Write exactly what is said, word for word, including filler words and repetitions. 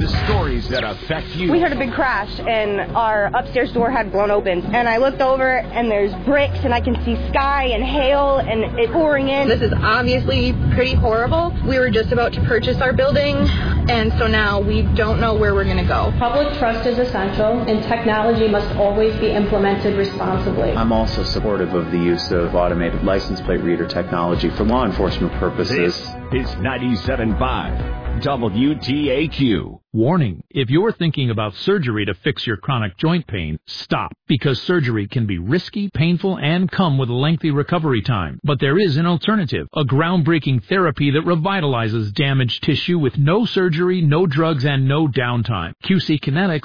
The stories that affect you. We heard a big crash, and our upstairs door had blown open. And I looked over, and there's bricks, and I can see sky and hail, and it pouring in. This is obviously pretty horrible. We were just about to purchase our building, and so now we don't know where we're going to go. Public trust is essential, and technology must always be implemented responsibly. I'm also supportive of the use of automated license plate reader technology for law enforcement purposes. This is ninety-seven point five W T A Q. Warning, if you're thinking about surgery to fix your chronic joint pain, stop, because surgery can be risky, painful, and come with a lengthy recovery time. But there is an alternative, a groundbreaking therapy that revitalizes damaged tissue with no surgery, no drugs, and no downtime. Q C Kinetics